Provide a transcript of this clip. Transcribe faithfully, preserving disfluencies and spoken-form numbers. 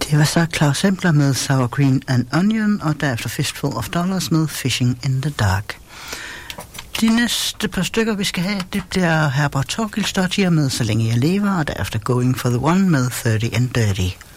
Det var så Claus Hempler med Sour Cream and Onion, og derefter Fistful of Dollars med Fishing in the Dark. De næste par stykker, vi skal have, det bliver Herbert Torkildstottir med Så længe jeg lever, og derefter Going for the One med thirty and Dirty.